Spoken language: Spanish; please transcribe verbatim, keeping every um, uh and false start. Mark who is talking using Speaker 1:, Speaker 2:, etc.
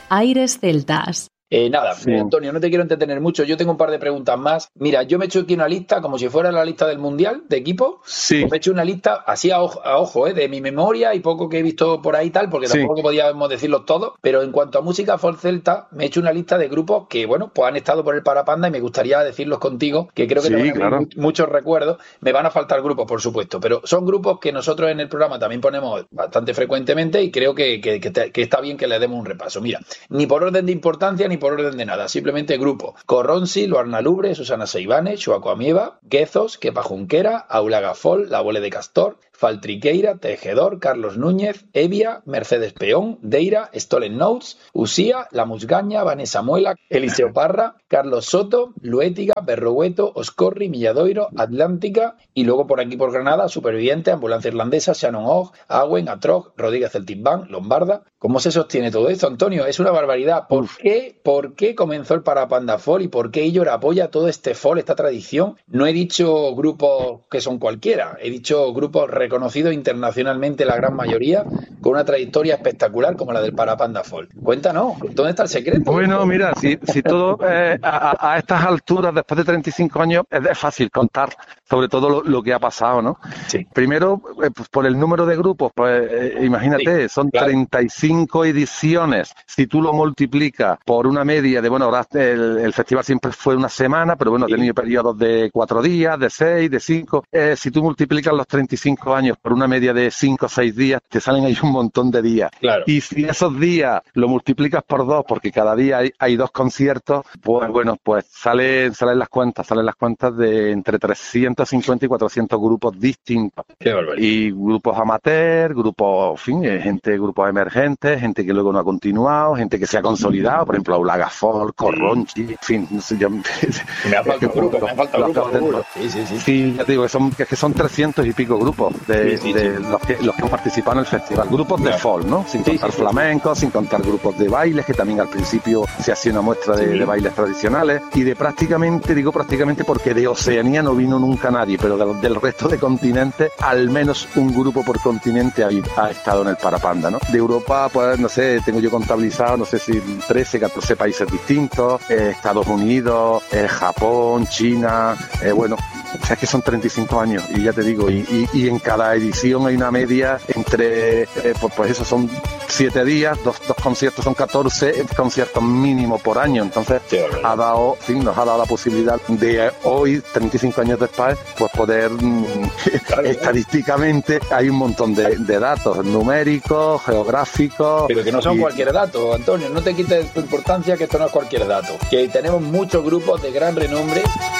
Speaker 1: Aires Celtas.
Speaker 2: Eh, nada,
Speaker 3: Sí.
Speaker 2: Antonio, no te quiero entretener mucho. Yo tengo un par de preguntas más. Mira, yo me he hecho aquí una lista como si fuera la lista del Mundial de equipos.
Speaker 3: Sí.
Speaker 2: Me he hecho una lista así a ojo, a ojo eh, de mi memoria y poco que he visto por ahí y tal, porque
Speaker 3: Sí.
Speaker 2: tampoco podíamos decirlos todos. Pero en cuanto a música folk celta, me he hecho una lista de grupos que, bueno, pues han estado por el Parapanda y me gustaría decirlos contigo, que creo que
Speaker 3: Sí,
Speaker 2: te van a venir
Speaker 3: claro.
Speaker 2: mu- muchos recuerdos. Me van a faltar grupos, por supuesto, pero son grupos que nosotros en el programa también ponemos bastante frecuentemente y creo que, que, que te- que está bien que le demos un repaso. Mira, ni por orden de importancia ni por orden de nada, simplemente grupo. Corronsi, Luarna Lubre, Susana Seivane, Xuaco Amieva, Guezos, Kepa Junquera, Aula Gafol, La Bole de Castor, Faltriqueira, Tejedor, Carlos Núñez, Evia, Mercedes Peón, Deira, Stolen Notes, Usía, La Musgaña, Vanessa Muela, Eliseo Parra, Carlos Soto, Luétiga, Berrogueto, Oscorri, Milladoiro, Atlántica y luego por aquí por Granada, Superviviente, Ambulancia Irlandesa, Shannon Ogg, Awen, Atrog, Rodríguez Celtic Band, Lombarda. ¿Cómo se sostiene todo esto, Antonio? Es una barbaridad. ¿Por qué, por qué comenzó el Parapanda Folk y por qué Illor apoya todo este folk, esta tradición? No he dicho grupos que son cualquiera, he dicho grupos reconocidos internacionalmente, la gran mayoría, con una trayectoria espectacular como la del Parapanda Folk. Cuéntanos, ¿dónde está el secreto?
Speaker 3: Bueno, mira, si, si todo eh, a, a- a estas alturas, después de treinta y cinco años, es, es fácil contar sobre todo lo, lo que ha pasado, ¿no?
Speaker 2: Sí.
Speaker 3: Primero, eh, pues por el número de grupos, pues eh, imagínate,
Speaker 2: Sí,
Speaker 3: son
Speaker 2: claro.
Speaker 3: treinta y cinco ediciones. Si tú lo multiplicas por una media de, bueno, ahora el, el festival siempre fue una semana, pero bueno,
Speaker 2: Sí.
Speaker 3: ha tenido periodos de cuatro días, de seis, de cinco. Eh, si tú multiplicas los treinta y cinco años por una media de cinco o seis días, te salen ahí un montón de días.
Speaker 2: Claro.
Speaker 3: Y si esos días lo multiplicas por dos, porque cada día hay, hay dos conciertos, pues bueno, pues salen, salen las cuentas, salen las cuentas de entre trescientos cincuenta y cuatrocientos grupos distintos.
Speaker 2: Qué barbaridad.
Speaker 3: Y grupos amateur, grupos, en fin, eh, gente, grupos emergentes, gente que luego no ha continuado, gente que se ha consolidado, por ejemplo, Aulaga Folk, Corronchi, en fin, no sé, yo...
Speaker 2: Me ha faltado grupo, me ha faltado
Speaker 3: los-
Speaker 2: grupo,
Speaker 3: los-
Speaker 2: seguro. Sí, sí, sí.
Speaker 3: Sí, ya te digo, que son, que es que son trescientos y pico grupos de,
Speaker 2: Sí, sí,
Speaker 3: de
Speaker 2: sí.
Speaker 3: Los, que, los que han participado en el festival. Grupos de
Speaker 2: Claro.
Speaker 3: folk, ¿no? Sin
Speaker 2: Sí,
Speaker 3: contar
Speaker 2: sí, sí.
Speaker 3: flamenco, sin contar grupos de bailes, que también al principio se hacía una muestra de,
Speaker 2: Sí.
Speaker 3: de bailes tradicionales. Y de prácticamente, digo prácticamente porque de Oceanía no vino nunca nadie, pero de- del resto de continentes, al menos un grupo por continente ha, ha estado en el Parapanda, ¿no? De Europa, pues no sé, tengo yo contabilizado, no sé si trece, catorce países distintos, eh, Estados Unidos, eh, Japón, China, eh, bueno, o sea, es que son treinta y cinco años y ya te digo, y, y, y en cada edición hay una media entre, eh, pues, pues eso son siete días, dos, dos conciertos son catorce conciertos mínimo por año, entonces
Speaker 2: Qué barbaridad.
Speaker 3: ha dado, sí, nos ha dado la posibilidad de eh, hoy, treinta y cinco años después, pues poder, mm,
Speaker 2: Claro.
Speaker 3: estadísticamente hay un montón de, de datos numéricos, geográficos.
Speaker 2: Pero que no son
Speaker 3: y-
Speaker 2: cualquier dato, Antonio, no te quites tu importancia, que esto no es cualquier dato. Que tenemos muchos grupos de gran renombre